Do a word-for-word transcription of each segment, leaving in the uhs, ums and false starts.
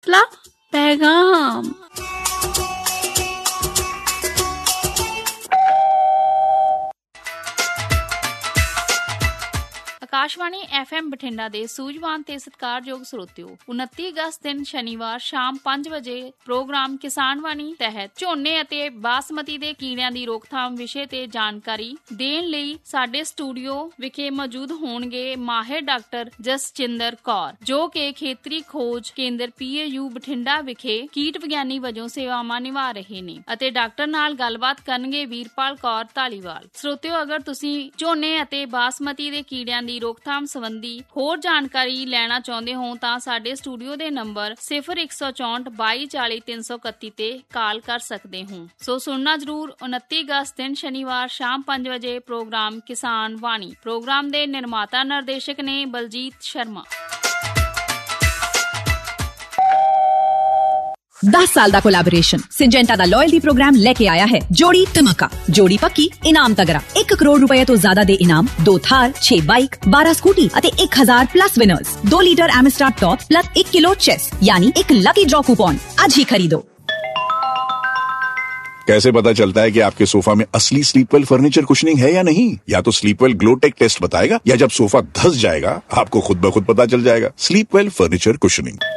मसला पैगाम। Akashvani F M Bathinda दे सूझवान ते सत्कारयोग ਸਰੋਤਿਓ उनतीस अगस्त दिन शनिवार शाम पांच ਵਜੇ ਪ੍ਰੋਗਰਾਮ ਕਿਸਾਨ ਵਾਣੀ ਤਹਿਤ ਝੋਨੇ ਅਤੇ ਬਾਸਮਤੀ ਦੇ ਕੀੜਿਆਂ ਦੀ ਰੋਕਥਾਮ ਵਿਸ਼ੇ ਤੇ ਜਾਣਕਾਰੀ ਦੇਣ ਲਈ ਸਾਡੇ ਸਟੂਡੀਓ ਵਿਖੇ ਮੌਜੂਦ ਹੋਣਗੇ ਮਾਹਿਰ ਡਾਕਟਰ ਜਸਚਿੰਦਰ ਕੌਰ, ਜੋ ਕਿ ਖੇਤਰੀ ਖੋਜ ਕੇਂਦਰ ਪੀ ਏ ਯੂ ਬਠਿੰਡਾ ਵਿਖੇ ਕੀਟ ਵਿਗਿਆਨੀ ਵਜੋਂ ਸੇਵਾਵਾਂ ਨਿਭਾ ਰਹੇ ਨੇ, ਅਤੇ ਡਾਕਟਰ ਨਾਲ ਗੱਲਬਾਤ ਕਰਨਗੇ ਵੀਰਪਾਲ ਕੌਰ ਧਾਲੀਵਾਲ। ਸਰੋਤਿਓ, ਅਗਰ ਤੁਸੀਂ ਝੋਨੇ ਅਤੇ ਬਾਸਮਤੀ ਦੇ ਕੀੜਿਆਂ ਦੀ ਰੋਕਥਾਮ ਸੰਬੰਧੀ ਹੋਰ ਜਾਣਕਾਰੀ ਲੈਣਾ ਚਾਹੁੰਦੇ ਹੋ ਤਾਂ ਸਾਡੇ ਸਟੂਡੀਓ ਦੇ ਨੰਬਰ ਸਿਫਰ ਇੱਕ ਸੌ ਚੌਂਹਠ ਬਾਈ ਚਾਲੀ ਤਿੰਨ ਸੌ ਇਕੱਤੀ ਤੇ ਕਾਲ ਕਰ ਸਕਦੇ ਹੋ। ਸੋ ਸੁਣਨਾ ਜ਼ਰੂਰ। ਉਨੱਤੀ ਅਗਸਤ ਦਿਨ ਸ਼ਨੀਵਾਰ ਸ਼ਾਮ ਪੰਜ ਵਜੇ ਪ੍ਰੋਗਰਾਮ ਕਿਸਾਨ ਵਾਣੀ। ਪ੍ਰੋਗਰਾਮ ਦੇ ਨਿਰਮਾਤਾ ਨਿਰਦੇਸ਼ਕ ਨੇ ਬਲਜੀਤ ਸ਼ਰਮਾ। दस साल दा कोलैबोरेशन सिंजेंटा दा लॉयल्टी प्रोग्राम लेके आया है जोड़ी धमाका, जोड़ी पक्की इनाम तगड़ा। एक करोड़ रुपए तो ज्यादा दे इनाम, दो थार, छह बाइक, बारह स्कूटी अते एक हजार प्लस विनर्स, दो लीटर एमिस्टार टॉप प्लस एक किलो चेस यानी एक लकी ड्रॉ कूपन। आज ही खरीदो। कैसे पता चलता है कि आपके सोफा में असली स्लीपवेल फर्नीचर कुशनिंग है या नहीं? या तो स्लीपवेल ग्लोटेक टेस्ट बताएगा, या जब सोफा धस जाएगा आपको खुद ब खुद पता चल जाएगा। Sleepwell furniture cushioning.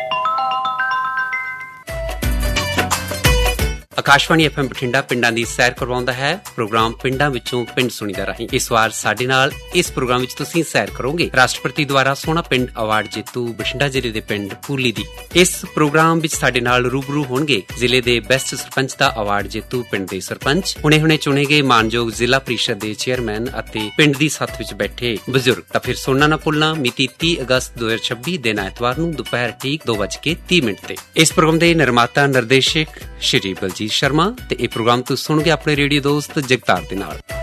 Akashvani F M Bathinda ਪਿੰਡਾਂ ਦੀ ਸੈਰ ਕਰਵਾਉਂਦਾ ਹੈ ਪ੍ਰੋਗਰਾਮ ਪਿੰਡਾਂ ਵਿੱਚੋਂ ਪਿੰਡ ਸੁਣੀਦਾ ਰਾਹੀਂ। ਇਸ ਵਾਰ ਸਾਡੇ ਨਾਲ ਇਸ ਪ੍ਰੋਗਰਾਮ ਵਿੱਚ ਤੁਸੀਂ ਸੈਰ ਕਰੋਗੇ ਰਾਸ਼ਟਰਪਤੀ ਦੁਆਰਾ ਸੋਹਣਾ ਪਿੰਡ ਅਵਾਰਡ ਜੇਤੂ ਬਠਿੰਡਾ ਜ਼ਿਲ੍ਹੇ ਦੇ ਪਿੰਡ ਫੂਲੀ ਦੀ। ਇਸ ਪ੍ਰੋਗਰਾਮ ਵਿੱਚ ਸਾਡੇ ਨਾਲ ਰੂਬਰੂ ਹੋਣਗੇ ਜ਼ਿਲ੍ਹੇ ਦੇ ਬੈਸਟ ਸਰਪੰਚ ਦਾ ਅਵਾਰਡ ਜੇਤੂ ਪਿੰਡ ਦੇ ਸਰਪੰਚ, ਹੁਣੇ ਹੁਣੇ ਚੁਣੇ ਗਏ ਮਾਨਯੋਗ ਜ਼ਿਲ੍ਹਾ ਪ੍ਰੀਸ਼ਦ ਦੇ ਚੇਅਰਮੈਨ ਅਤੇ ਪਿੰਡ ਦੀ ਸੱਥ ਵਿੱਚ ਬੈਠੇ ਬਜ਼ੁਰਗ। ਤਾਂ ਫਿਰ ਸੁਣਨਾ ਨਾ ਭੁੱਲਣਾ, ਮਿਤੀ ਤੀਹ ਅਗਸਤ ਦੋ ਹਜ਼ਾਰ ਛੱਬੀ ਦਿਨ ਐਤਵਾਰ ਨੂੰ ਦੁਪਹਿਰ ਠੀਕ ਦੋ ਵੱਜ ਕੇ ਤੀਹ ਮਿੰਟ ਤੇ। ਇਸ ਪ੍ਰੋਗਰਾਮ ਦੇ ਨਿਰਮਾਤਾ ਨਿਰਦੇਸ਼ਕ ਸ਼੍ਰੀ ਬਲਜੀਤ ਸ਼ਰਮਾ ਤੇ ਇਹ ਪ੍ਰੋਗਰਾਮ ਤੁਸੀਂ ਸੁਣੋਗੇ ਆਪਣੇ ਰੇਡੀਓ ਦੋਸਤ ਜਗਤਾਰ ਦੇ ਨਾਲ।